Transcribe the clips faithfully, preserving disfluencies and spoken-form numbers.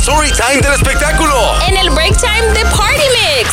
story time del espectáculo. En el break time de Party Mix.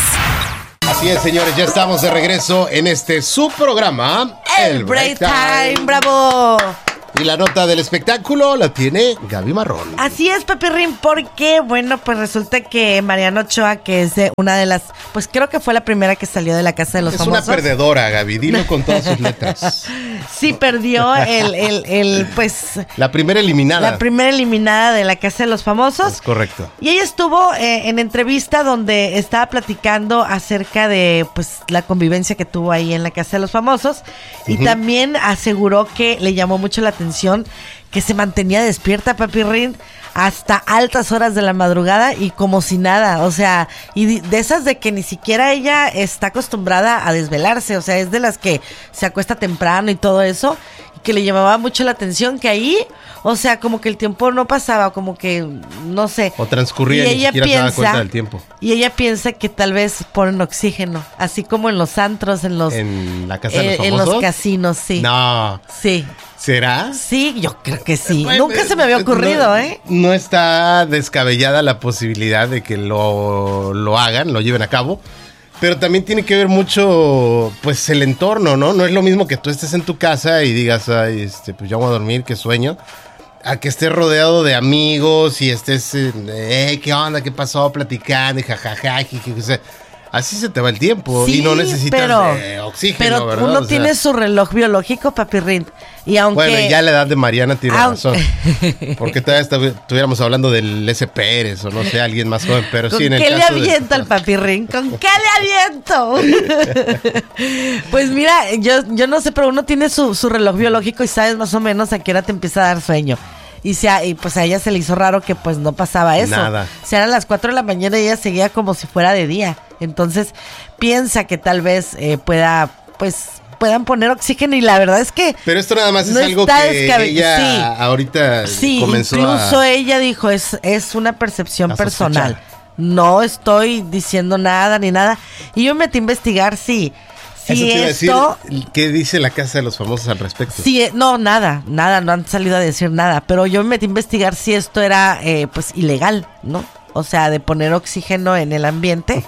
Así es, señores, ya estamos de regreso en este su programa, El, el Break, break time. time. ¡Bravo! Y la nota del espectáculo la tiene Gaby Marrón. Así es, Papirrín, porque, bueno, pues resulta que Mariana Ochoa, que es de una de las, pues creo que fue la primera que salió de la Casa de los es Famosos. Es una perdedora, Gaby, dilo con todas sus letras. Sí, perdió el, el, el, pues... La primera eliminada. La primera eliminada de la Casa de los Famosos. Es correcto. Y ella estuvo eh, en entrevista donde estaba platicando acerca de, pues, la convivencia que tuvo ahí en la Casa de los Famosos. Uh-huh. Y también aseguró que le llamó mucho la atención que se mantenía despierta, Papirrín, hasta altas horas de la madrugada y como si nada, o sea, y de esas de que ni siquiera ella está acostumbrada a desvelarse, o sea, es de las que se acuesta temprano y todo eso, y que le llamaba mucho la atención que ahí, o sea, como que el tiempo no pasaba, como que, no sé. O transcurría y, y ni siquiera piensa, se daba cuenta del tiempo. Y ella piensa que tal vez ponen oxígeno, así como en los antros, en los... ¿En la Casa de los eh, Famosos? En los casinos, sí. No. Sí. ¿Será? Sí, yo creo que sí. Pues, Nunca se me había ocurrido, no, ¿eh? No está descabellada la posibilidad de que lo, lo hagan, lo lleven a cabo. Pero también tiene que ver mucho, pues, el entorno, ¿no? No es lo mismo que tú estés en tu casa y digas, ay, este, pues ya voy a dormir, qué sueño. A que estés rodeado de amigos y estés, eh, ¿qué onda? ¿Qué pasó? Platicando y jajaja, o sea, así se te va el tiempo, sí, y no necesitas pero, eh, oxígeno, pero ¿verdad? uno o sea, tiene su reloj biológico, Papirrín. Y aunque... Bueno, ya la edad de Mariana tiene aunque... razón. Porque todavía estuviéramos hablando del S. Pérez o no sé, alguien más joven, pero sí en el caso ¿Con qué le aviento de... al Papirrín? ¿Con qué le aviento? Pues mira, yo, yo no sé, pero uno tiene su, su reloj biológico y sabes más o menos a qué hora te empieza a dar sueño. Y, sea, y pues a ella se le hizo raro que pues no pasaba eso. Nada. O sea, eran las cuatro de la mañana y ella seguía como si fuera de día. Entonces piensa que tal vez eh, pueda, pues, puedan poner oxígeno y la verdad es que... Pero esto nada más no es algo que descabe- ella sí, ahorita sí, comenzó incluso a... ella dijo, es, es una percepción a personal. sospechar. No estoy diciendo nada ni nada. Y yo me metí a investigar, sí. Eso Sí, te iba a esto, decir, ¿qué dice la Casa de los Famosos al respecto? sí, no, nada, nada, no han salido a decir nada, pero yo me metí a investigar si esto era, eh, pues, ilegal, ¿no? O sea, de poner oxígeno en el ambiente.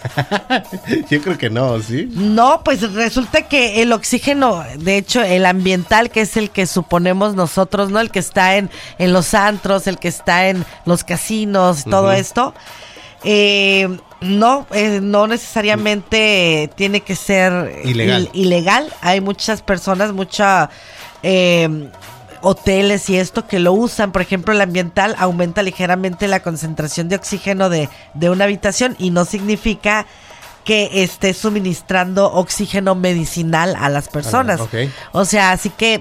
Yo creo que no, ¿sí? No, pues resulta que el oxígeno, de hecho, el ambiental, que es el que suponemos nosotros, ¿no? El que está en, en los antros, el que está en los casinos, todo uh-huh. esto, eh... No, eh, no necesariamente tiene que ser ilegal. Il- ilegal. Hay muchas personas, muchos eh, hoteles y esto que lo usan. Por ejemplo, el ambiental aumenta ligeramente la concentración de oxígeno de, de una habitación y no significa que esté suministrando oxígeno medicinal a las personas. Okay. O sea, así que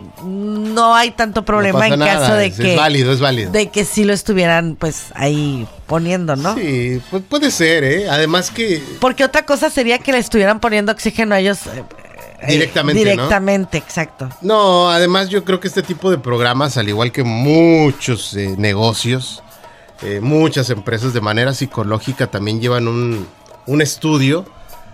no hay tanto problema no en nada, caso de es, que... Es válido, es válido. De que sí lo estuvieran, pues, ahí poniendo, ¿no? Sí, pues puede ser, ¿eh? Además que... Porque otra cosa sería que le estuvieran poniendo oxígeno a ellos... Eh, directamente, eh, Directamente, ¿no? Exacto. No, además yo creo que este tipo de programas, al igual que muchos eh, negocios, eh, muchas empresas de manera psicológica también llevan un... un estudio,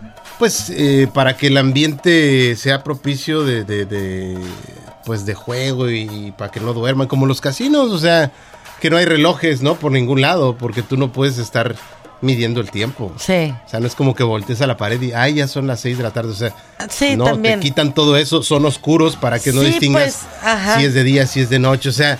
pues eh, para que el ambiente sea propicio de, de, de, pues de juego y, y para que no duerman, como los casinos, o sea, que no hay relojes, ¿no? Por ningún lado, porque tú no puedes estar midiendo el tiempo. Sí. O sea, no es como que voltees a la pared y, ay, ya son las seis de la tarde, o sea, sí, no, también. te quitan todo eso, son oscuros para que no sí, distingas pues, si es de día, si es de noche, o sea,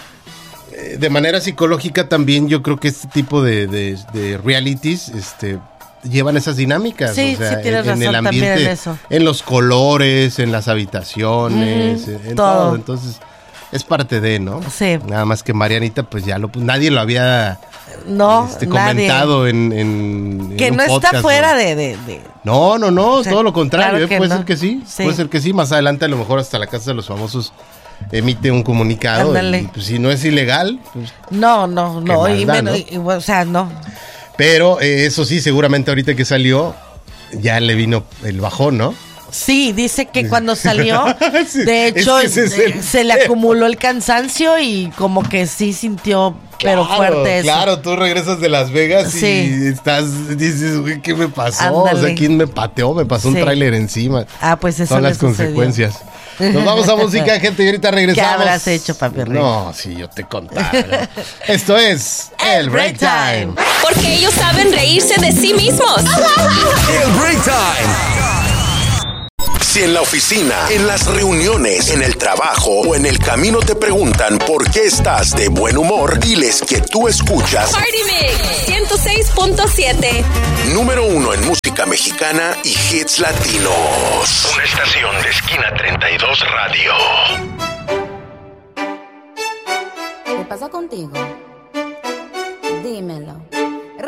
de manera psicológica también yo creo que este tipo de, de, de realities, este... llevan esas dinámicas, sí, o sea, sí, tienes en, en razón, el ambiente, en, eso. en los colores, en las habitaciones, mm, en, en todo. todo. Entonces, es parte de, ¿no? Sí. Nada más que Marianita, pues ya lo, nadie lo había no, este, comentado en, en, que en un no podcast, está fuera ¿no? de, de, de... No, no, no, o sea, todo lo contrario, claro ¿eh? que puede no. ser que sí, sí, puede ser que sí. Más adelante a lo mejor hasta la Casa de los Famosos emite un comunicado. Y, y, pues, si no es ilegal, pues, no, no, no, y da, menos, ¿no? Y, o sea, no. Pero eh, eso sí, seguramente ahorita que salió, ya le vino el bajón, ¿no? Sí, dice que cuando salió, sí, de hecho, es que se, el... se le acumuló el cansancio y como que sí sintió, pero claro, fuerte eso. Claro, tú regresas de Las Vegas sí. y estás, dices, güey, ¿qué me pasó? Ándale. O sea, ¿quién me pateó? Me pasó sí. un tráiler encima. Ah, pues eso son le las sucedió. consecuencias. Nos vamos a música, gente, y ahorita regresamos. ¿Qué habrás hecho, papi Rey? No, si yo te contara. Esto es El Break Time. Porque ellos saben reírse de sí mismos. El Break Time. Si en la oficina, en las reuniones, en el trabajo o en el camino te preguntan por qué estás de buen humor, diles que tú escuchas Party Mix ciento seis punto siete. Número uno en música mexicana y hits latinos. Una estación de Esquina treinta y dos Radio. ¿Qué pasa contigo?